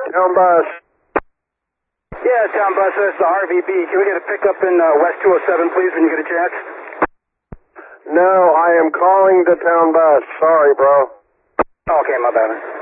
Town bus. Yeah, Town Bus, that's the RVB. Can we get a pickup in West 207, please, when you get a chance? No, I am calling the town bus. Sorry, bro. Okay, my bad.